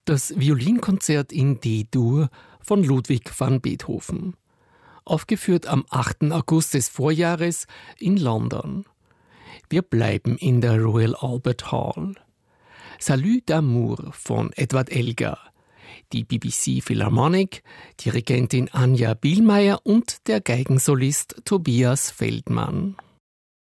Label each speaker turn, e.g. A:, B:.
A: Das Violinkonzert in D-Dur von Ludwig van Beethoven. Aufgeführt am 8. August des Vorjahres in London. Wir bleiben in der Royal Albert Hall. Salut d'amour von Edward Elgar. Die BBC Philharmonic, Dirigentin Anja Bielmeier und der Geigensolist Tobias Feldmann.